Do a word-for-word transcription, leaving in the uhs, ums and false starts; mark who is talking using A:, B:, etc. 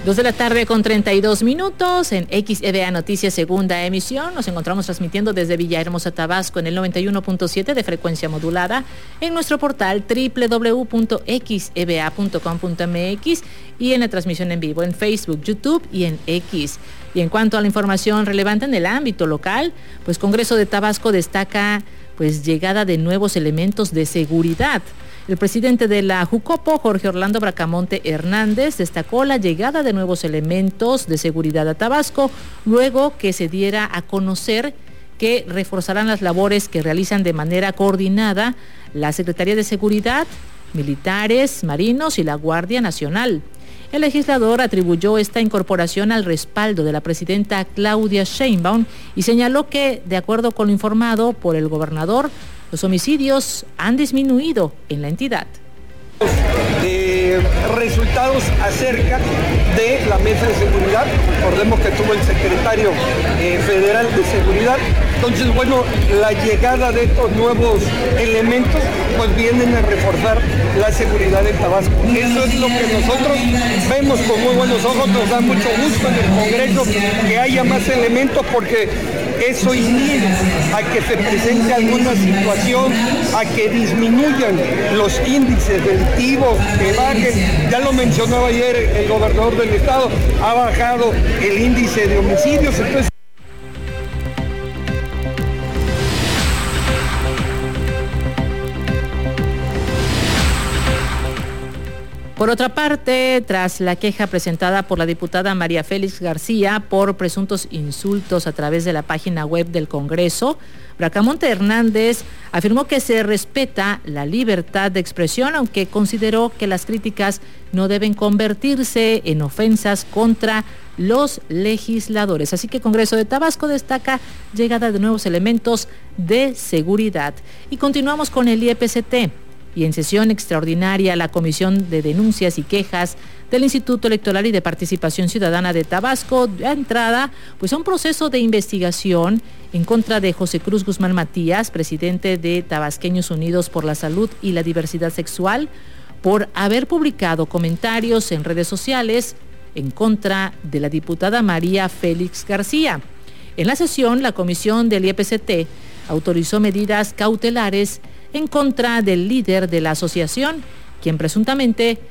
A: Dos de la tarde con treinta y dos minutos en X E B A Noticias segunda emisión. Nos encontramos transmitiendo desde Villahermosa, Tabasco en el noventa y uno punto siete de frecuencia modulada, en nuestro portal doble u doble u doble u punto x e b a punto com punto m x y en la transmisión en vivo en Facebook, YouTube y en X. Y en cuanto a la información relevante en el ámbito local, pues Congreso de Tabasco destaca pues llegada de nuevos elementos de seguridad. El presidente de la Jucopo, Jorge Orlando Bracamonte Hernández, destacó la llegada de nuevos elementos de seguridad a Tabasco, luego que se diera a conocer que reforzarán las labores que realizan de manera coordinada la Secretaría de Seguridad, militares, marinos y la Guardia Nacional. El legislador atribuyó esta incorporación al respaldo de la presidenta Claudia Sheinbaum y señaló que, de acuerdo con lo informado por el gobernador, los homicidios han disminuido en la entidad.
B: De resultados acerca de la mesa de seguridad, recordemos que tuvo el secretario eh, federal de seguridad, entonces bueno, la llegada de estos nuevos elementos pues vienen a reforzar la seguridad de Tabasco. Eso es lo que nosotros vemos con muy buenos ojos, nos da mucho gusto en el Congreso que haya más elementos porque eso inhibe a que se presente alguna situación, a que disminuyan los índices delictivos, que bajen. Ya lo mencionaba ayer el gobernador del estado, ha bajado el índice de homicidios, entonces
A: Por otra parte, tras la queja presentada por la diputada María Félix García por presuntos insultos a través de la página web del Congreso, Bracamonte Hernández afirmó que se respeta la libertad de expresión, aunque consideró que las críticas no deben convertirse en ofensas contra los legisladores. Así que Congreso de Tabasco destaca llegada de nuevos elementos de seguridad. Y continuamos con el I E P C T. Y en sesión extraordinaria, la Comisión de Denuncias y Quejas del Instituto Electoral y de Participación Ciudadana de Tabasco dio entrada pues, a un proceso de investigación en contra de José Cruz Guzmán Matías, presidente de Tabasqueños Unidos por la Salud y la Diversidad Sexual, por haber publicado comentarios en redes sociales en contra de la diputada María Félix García. En la sesión, la Comisión del I E P C T autorizó medidas cautelares en contra del líder de la asociación, quien presuntamente